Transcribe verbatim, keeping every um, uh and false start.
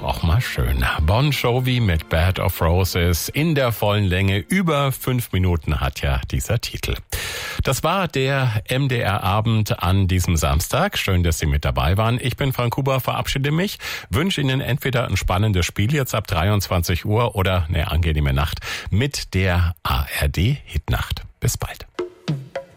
auch mal schön. Bon Jovi mit Bed of Roses in der vollen Länge. Über fünf Minuten hat ja dieser Titel. Das war der M D R-Abend an diesem Samstag. Schön, dass Sie mit dabei waren. Ich bin Frank Huber, verabschiede mich. Wünsche Ihnen entweder ein spannendes Spiel jetzt ab dreiundzwanzig Uhr oder eine angenehme Nacht mit der A R D Hitnacht. Bis bald.